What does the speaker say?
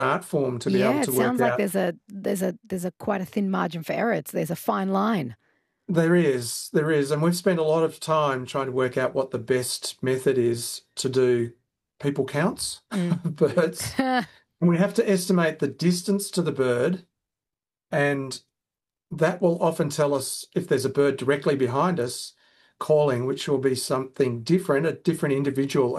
art form to be able Yeah, to it work sounds like out. there's a quite a thin margin for error. There's a fine line. There is, and we've spent a lot of time trying to work out what the best method is to do people counts Mm. of birds. And we have to estimate the distance to the bird, and that will often tell us if there's a bird directly behind us calling, which will be something different, a different individual